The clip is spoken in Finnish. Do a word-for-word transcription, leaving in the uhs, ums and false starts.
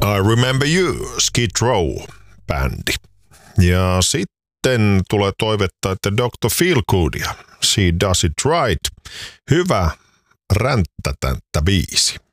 I Remember You, Skid Row-bändi. Ja sitten tulee toivetta, että doktor Feelgoodia, She Does It Right. Hyvä ränttätänttä biisi.